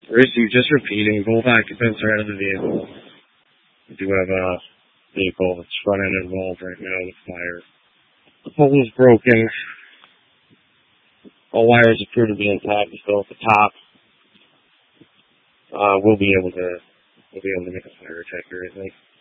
Racing, just repeating, both occupants are out of the vehicle. We do have a vehicle that's front end involved right now with fire. The pole is broken. All wires appear to be intact, still at the top. We'll be able to make a fire check or anything.